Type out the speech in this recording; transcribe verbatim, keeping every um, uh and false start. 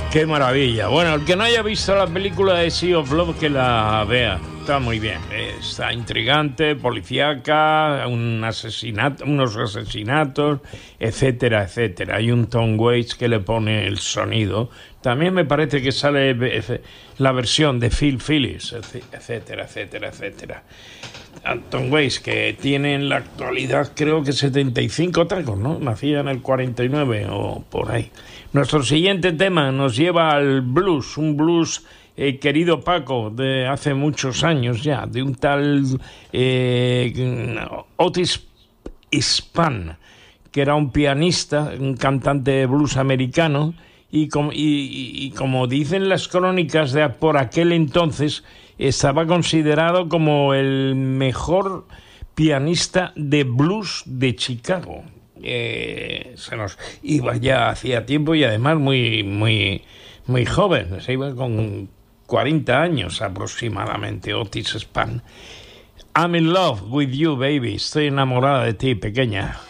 Qué maravilla. Bueno, el que no haya visto la película de Sea of Love, que la vea. Está muy bien. Está intrigante, policíaca, un asesinato, unos asesinatos, etcétera, etcétera. Hay un Tom Waits que le pone el sonido. También me parece que sale la versión de Phil Phillips, etcétera, etcétera, etcétera. Tom Waits, que tiene en la actualidad creo que setenta y cinco tacos, ¿no? Nacía en el cuarenta y nueve o por ahí. Nuestro siguiente tema nos lleva al blues, un blues eh, querido Paco, de hace muchos años ya, de un tal eh, Otis Spann, que era un pianista, un cantante de blues americano, y, com- y, y, y como dicen las crónicas de por aquel entonces, estaba considerado como el mejor pianista de blues de Chicago. Eh, se nos iba ya hacía tiempo y además muy muy muy joven, se iba con cuarenta años aproximadamente. Otis Spann. I'm in love with you, baby. Estoy enamorada de ti, pequeña.